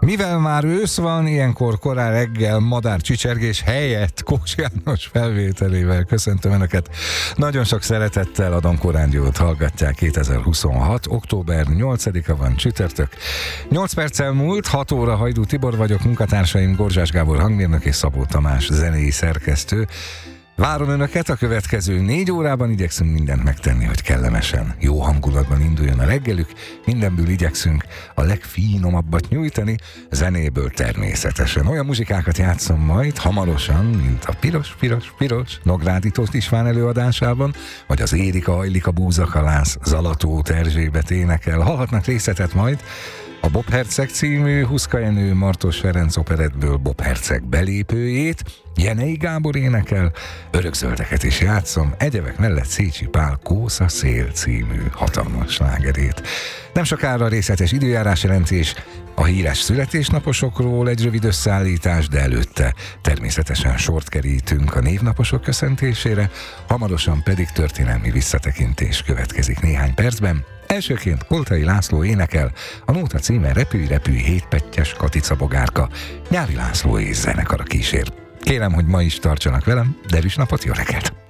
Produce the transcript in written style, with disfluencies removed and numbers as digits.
Mivel már ősz van, ilyenkor korán reggel madár csicsergés helyett Kós János felvételével köszöntöm Önöket. Nagyon sok szeretettel a Dankó Rádiót hallgatják. 2026. október 8-a van, csütörtök. 8 perccel múlt, 6 óra, Hajdú Tibor vagyok, munkatársaim Gorzsás Gábor hangmérnök és Szabó Tamás zenei szerkesztő. Várom Önöket a következő 4 órában, igyekszünk mindent megtenni, hogy kellemesen, jó hangulatban induljon a reggelük, mindenből igyekszünk a legfinomabbat nyújtani, zenéből természetesen. Olyan muzsikákat játszom majd hamarosan, mint a Piros Nográdi Tóth István előadásában, vagy az Érika hajlik a búzakalász, Zalatóth Erzsébet énekel. Hallhatnak részletet majd a Bob Herceg című Huszka Jenő Martos Ferenc operettből Bob Herceg belépőjét, Jenei Gábor énekel, Örökzöldeket is játszom, egyebek mellett Szécsi Pál Kósza Szél című hatalmas slágerét. Nem sokára részletes időjárás jelentés, a híres születésnaposokról egy rövid összeállítás, de előtte természetesen sort kerítünk a névnaposok köszöntésére, hamarosan pedig történelmi visszatekintés következik néhány percben. Elsőként Koltai László énekel, a nóta címe Repülj, repülj, hétpettyes Katica bogárka, Nyári László és zenekara kísér. Kérem, hogy ma is tartsanak velem, derűs napot, jó reggelt!